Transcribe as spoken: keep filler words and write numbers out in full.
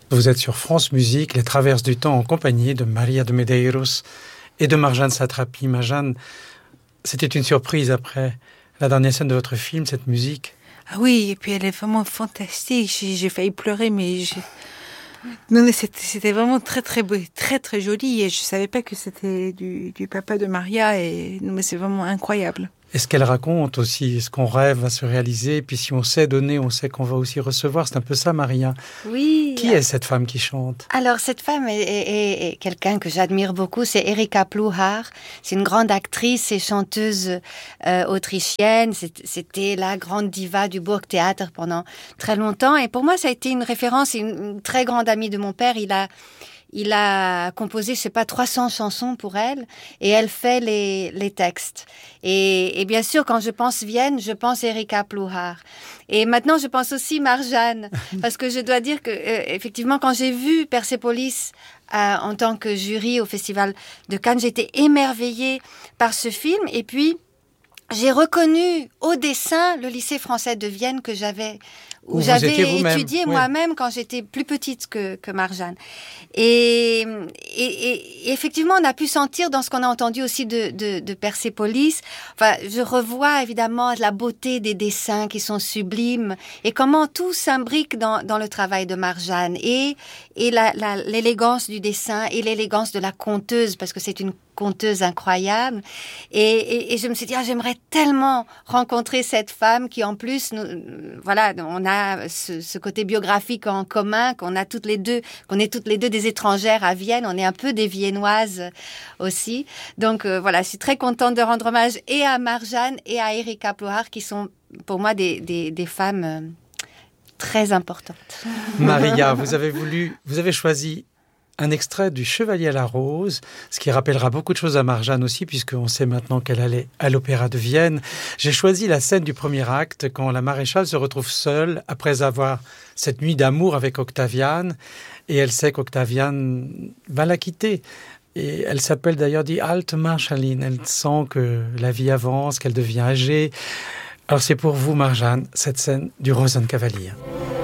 Vous êtes sur France Musique, les Traverses du temps en compagnie de Maria de Medeiros et de Marjane Satrapi. Marjane, c'était une surprise après la dernière scène de votre film, cette musique. Ah oui, et puis elle est vraiment fantastique. J'ai, j'ai failli pleurer, mais j'ai... Non, mais c'était, c'était vraiment très, très beau, très, très joli. Et je savais pas que c'était du, du papa de Maria. Et non, mais c'est vraiment incroyable. Et ce qu'elle raconte aussi, ce qu'on rêve va se réaliser. Et puis si on sait donner, on sait qu'on va aussi recevoir. C'est un peu ça, Maria. Oui. Qui est cette femme qui chante ? Alors, cette femme est, est, est quelqu'un que j'admire beaucoup. C'est Erika Plouhar. C'est une grande actrice et chanteuse euh, autrichienne. C'était la grande diva du Burgtheater pendant très longtemps. Et pour moi, ça a été une référence. Une, une très grande amie de mon père. Il a... Il a composé, je sais pas, trois cents chansons pour elle, et elle fait les, les textes. Et, et bien sûr, quand je pense Vienne, je pense Erika Plouhar. Et maintenant, je pense aussi Marjane, parce que je dois dire que, euh, effectivement, quand j'ai vu Persépolis euh, en tant que jury au Festival de Cannes, j'étais émerveillée par ce film. Et puis, j'ai reconnu au dessin le lycée français de Vienne que j'avais où, où j'avais étudié oui. moi-même quand j'étais plus petite que, que Marjane. Et, et, et effectivement, on a pu sentir dans ce qu'on a entendu aussi de, de, de Persépolis, enfin, je revois évidemment la beauté des dessins qui sont sublimes et comment tout s'imbrique dans, dans le travail de Marjane et, et la, la, l'élégance du dessin et l'élégance de la conteuse, parce que c'est une conteuse incroyable. Et, et, et je me suis dit, ah, j'aimerais tellement rencontrer cette femme qui, en plus, nous, voilà, on a ce, ce côté biographique en commun, qu'on a toutes les deux, qu'on est toutes les deux des étrangères à Vienne. On est un peu des Viennoises aussi. Donc, euh, voilà, je suis très contente de rendre hommage et à Marjane et à Erika Plouhar, qui sont, pour moi, des, des, des femmes euh, très importantes. Maria, vous avez voulu, vous avez choisi un extrait du Chevalier à la Rose, ce qui rappellera beaucoup de choses à Marjane aussi, puisqu'on sait maintenant qu'elle allait à l'Opéra de Vienne. J'ai choisi la scène du premier acte, quand la maréchale se retrouve seule, après avoir cette nuit d'amour avec Octaviane, et elle sait qu'Octaviane va la quitter. Et elle s'appelle d'ailleurs Die Alte Marschallin. Elle sent que la vie avance, qu'elle devient âgée. Alors c'est pour vous, Marjane, cette scène du Rosenkavalier.